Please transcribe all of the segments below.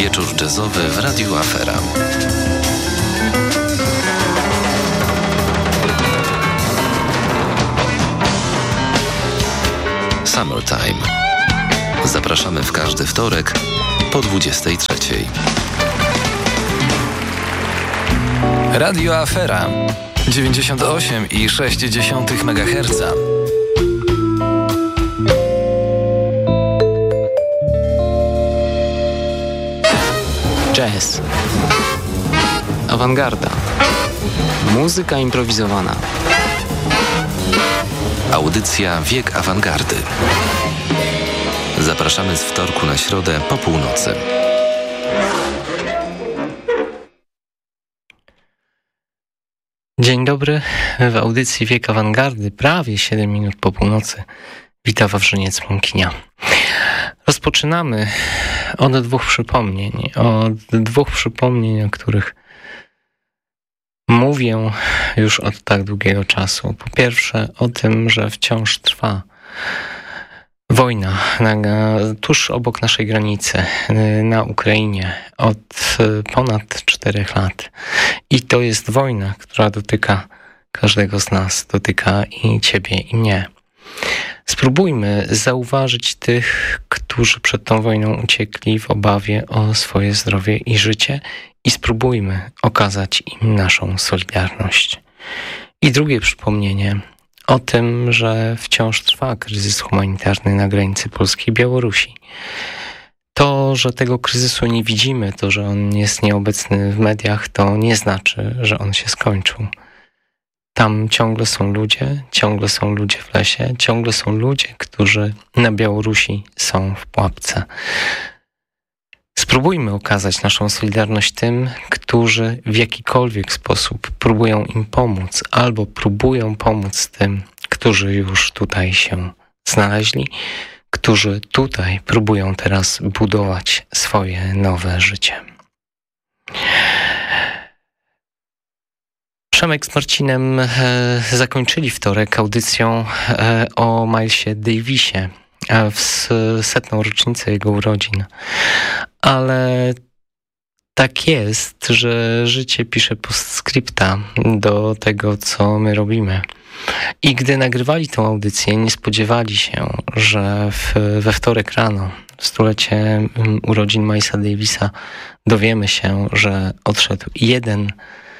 Wieczór jazzowy w Radiu Afera. Summertime. Zapraszamy w każdy wtorek po 23:00. Radio Afera 98,6 MHz. Jazz, awangarda, muzyka improwizowana. Audycja Wiek Awangardy. Zapraszamy z wtorku na środę po północy. Dzień dobry, w audycji Wiek Awangardy, prawie 7 minut po północy. Witam Wawrzyniec Mąkinia. Rozpoczynamy od dwóch przypomnień, o których mówię już od tak długiego czasu. Po pierwsze o tym, że wciąż trwa wojna tuż obok naszej granicy na Ukrainie od ponad 4 lat. I to jest wojna, która dotyka każdego z nas, dotyka i ciebie, i mnie. Spróbujmy zauważyć tych, którzy przed tą wojną uciekli w obawie o swoje zdrowie i życie, i spróbujmy okazać im naszą solidarność. I drugie przypomnienie o tym, że wciąż trwa kryzys humanitarny na granicy Polski i Białorusi. To, że tego kryzysu nie widzimy, to, że on jest nieobecny w mediach, to nie znaczy, że on się skończył. Tam ciągle są ludzie w lesie, ciągle są ludzie, którzy na Białorusi są w pułapce. Spróbujmy okazać naszą solidarność tym, którzy w jakikolwiek sposób próbują im pomóc, albo próbują pomóc tym, którzy już tutaj się znaleźli, którzy tutaj próbują teraz budować swoje nowe życie. Przemek z Marcinem zakończyli wtorek audycją o Milesie Davisie w 100. rocznicę jego urodzin. Ale tak jest, że życie pisze postscripta do tego, co my robimy. I gdy nagrywali tą audycję, nie spodziewali się, że we wtorek rano, w 100-lecie urodzin Milesa Davisa, dowiemy się, że odszedł jeden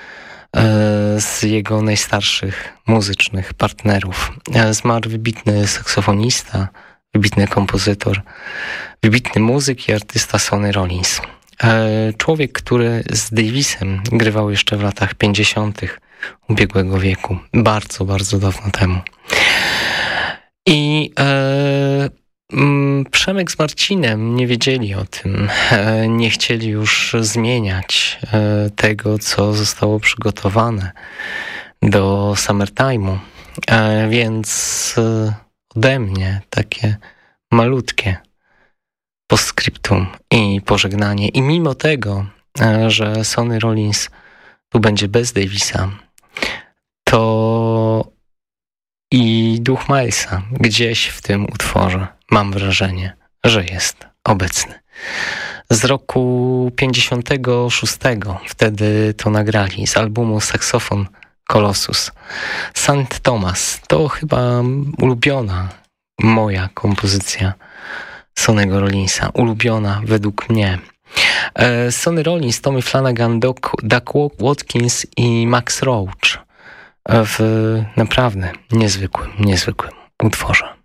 z jego najstarszych muzycznych partnerów. Zmarł wybitny saksofonista, wybitny kompozytor, wybitny muzyk i artysta Sonny Rollins. Człowiek, który z Davisem grywał jeszcze w latach 50. ubiegłego wieku. Bardzo, bardzo dawno temu. I Przemek z Marcinem nie wiedzieli o tym, nie chcieli już zmieniać tego, co zostało przygotowane do Summertime'u, więc ode mnie takie malutkie postscriptum i pożegnanie. I mimo tego, że Sonny Rollins tu będzie bez Davisa, to i duch Milesa gdzieś w tym utworze, mam wrażenie, że jest obecny. Z roku 56, wtedy to nagrali, z albumu Saxophone Colossus. St. Thomas to chyba ulubiona moja kompozycja Sonny'ego Rollinsa, ulubiona według mnie. Sonny Rollins, Tommy Flanagan, Doug Watkins i Max Roach w naprawdę niezwykłym utworze.